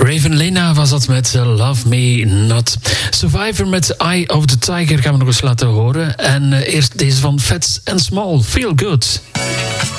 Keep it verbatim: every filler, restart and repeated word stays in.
Raven Lena was dat met uh, Love Me Not. Survivor met Eye of the Tiger gaan we nog eens laten horen. En uh, eerst deze van Fats and Small, Feel Good.